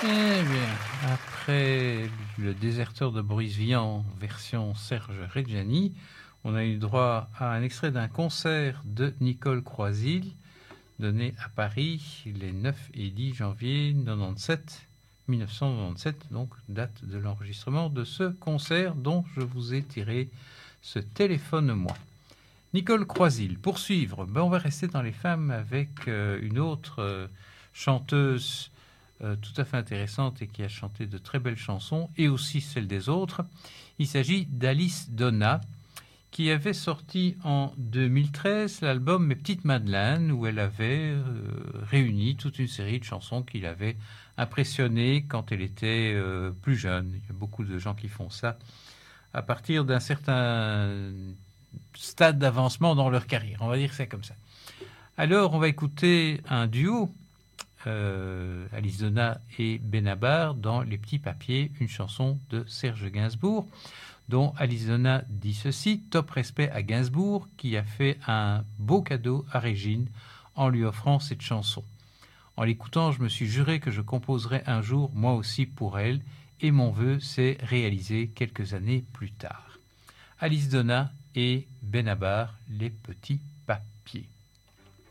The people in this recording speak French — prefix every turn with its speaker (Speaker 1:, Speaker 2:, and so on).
Speaker 1: Eh bien, après Le Déserteur de Boris Vian, version Serge Reggiani, on a eu droit à un extrait d'un concert de Nicole Croisil, donné à Paris les 9 et 10 janvier 1997, donc date de l'enregistrement de ce concert dont je vous ai tiré ce téléphone-moi. Nicole Croisil, pour suivre, on va rester dans les femmes avec une autre chanteuse tout à fait intéressante et qui a chanté de très belles chansons, et aussi celles des autres. Il s'agit d'Alice Donna, qui avait sorti en 2013 l'album Mes Petites Madeleines, où elle avait réuni toute une série de chansons qui l'avaient impressionnée quand elle était plus jeune. Il y a beaucoup de gens qui font ça à partir d'un certain stade d'avancement dans leur carrière. On va dire ça comme ça. Alors, on va écouter un duo, Alice Donna et Benabar, dans Les Petits Papiers, une chanson de Serge Gainsbourg, dont Alice Donna dit ceci: top respect à Gainsbourg, qui a fait un beau cadeau à Régine en lui offrant cette chanson. En l'écoutant, je me suis juré que je composerais un jour, moi aussi, pour elle, et mon vœu s'est réalisé quelques années plus tard. Alice Donna et Benabar, Les Petits Papiers.